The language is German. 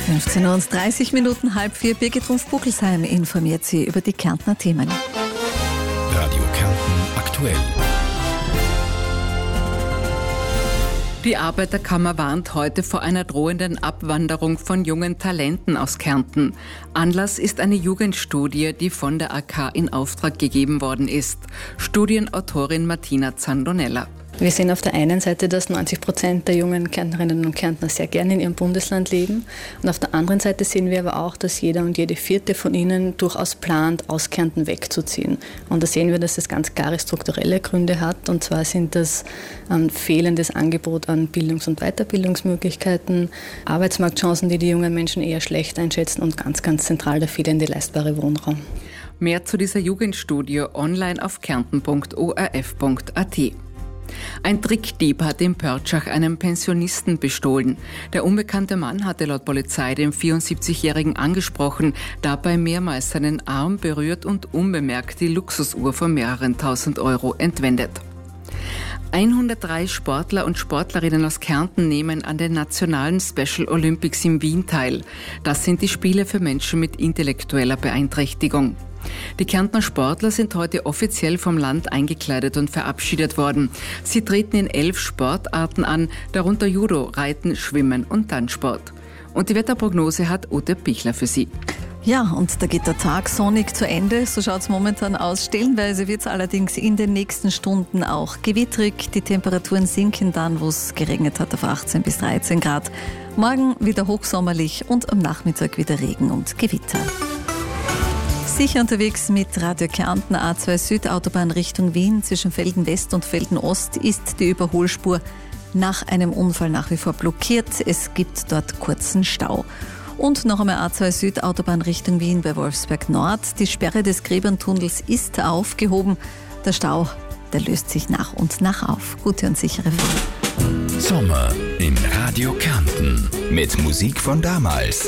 15:30 Uhr, 3:30. Birgit Rumpf-Buckelsheim informiert Sie über die Kärntner Themen. Radio Kärnten aktuell. Die Arbeiterkammer warnt heute vor einer drohenden Abwanderung von jungen Talenten aus Kärnten. Anlass ist eine Jugendstudie, die von der AK in Auftrag gegeben worden ist. Studienautorin Martina Zandonella. Wir sehen auf der einen Seite, dass 90% der jungen Kärntnerinnen und Kärntner sehr gerne in ihrem Bundesland leben. Und auf der anderen Seite sehen wir aber auch, dass jeder und jede Vierte von ihnen durchaus plant, aus Kärnten wegzuziehen. Und da sehen wir, dass das ganz klare strukturelle Gründe hat. Und zwar sind das fehlendes Angebot an Bildungs- und Weiterbildungsmöglichkeiten, Arbeitsmarktchancen, die die jungen Menschen eher schlecht einschätzen und ganz, ganz zentral der fehlende leistbare Wohnraum. Mehr zu dieser Jugendstudie online auf kärnten.orf.at. Ein Trickdieb hat in Pörtschach einen Pensionisten bestohlen. Der unbekannte Mann hatte laut Polizei den 74-Jährigen angesprochen, dabei mehrmals seinen Arm berührt und unbemerkt die Luxusuhr von mehreren tausend Euro entwendet. 103 Sportler und Sportlerinnen aus Kärnten nehmen an den nationalen Special Olympics in Wien teil. Das sind die Spiele für Menschen mit intellektueller Beeinträchtigung. Die Kärntner Sportler sind heute offiziell vom Land eingekleidet und verabschiedet worden. Sie treten in 11 Sportarten an, darunter Judo, Reiten, Schwimmen und Tanzsport. Und die Wetterprognose hat Ute Pichler für Sie. Ja, und da geht der Tag sonnig zu Ende, so schaut es momentan aus. Stellenweise wird es allerdings in den nächsten Stunden auch gewittrig. Die Temperaturen sinken dann, wo es geregnet hat, auf 18 bis 13 Grad. Morgen wieder hochsommerlich und am Nachmittag wieder Regen und Gewitter. Sicher unterwegs mit Radio Kärnten, A2 Süd, Autobahn Richtung Wien. Zwischen Velden West und Velden Ost ist die Überholspur nach einem Unfall nach wie vor blockiert. Es gibt dort kurzen Stau. Und noch einmal A2 Süd, Autobahn Richtung Wien bei Wolfsberg Nord. Die Sperre des Gräberntunnels ist aufgehoben. Der Stau, der löst sich nach und nach auf. Gute und sichere Fahrt. Sommer in Radio Kärnten mit Musik von damals.